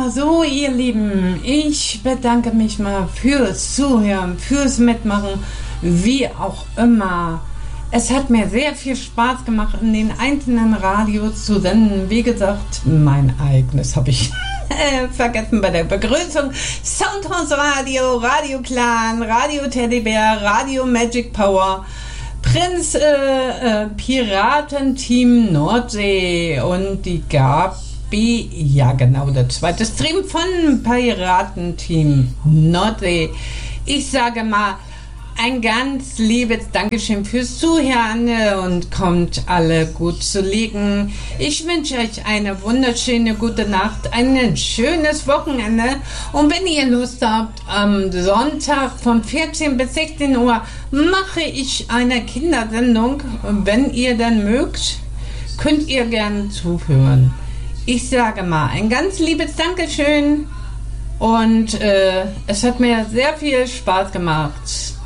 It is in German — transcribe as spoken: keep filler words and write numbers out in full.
Ja, so ihr Lieben, ich bedanke mich mal fürs Zuhören, fürs Mitmachen, wie auch immer. Es hat mir sehr viel Spaß gemacht, in den einzelnen Radios zu senden. Wie gesagt, mein eigenes habe ich vergessen bei der Begrüßung. Soundhouse Radio, Radio Clan, Radio Teddybär, Radio Magic Power, Prinz äh, äh, Piratenteam Nordsee und die Gabi, ja genau, der zweite Stream von Piratenteam Nordsee. Ich sage mal, ein ganz liebes Dankeschön fürs Zuhören und kommt alle gut zu liegen. Ich wünsche euch eine wunderschöne gute Nacht, ein schönes Wochenende. Und wenn ihr Lust habt, am Sonntag von vierzehn bis sechzehn Uhr mache ich eine Kindersendung. Wenn ihr dann mögt, könnt ihr gerne zuhören. Ich sage mal ein ganz liebes Dankeschön und äh, es hat mir sehr viel Spaß gemacht.